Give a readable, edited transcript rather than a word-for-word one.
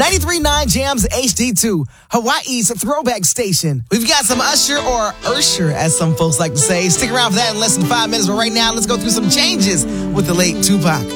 93.9 Jams HD2, Hawaii's throwback station. We've got some Usher, or Ursher, as some folks like to say. Stick around for that in less than 5 minutes. But right now, let's go through some changes with the late Tupac.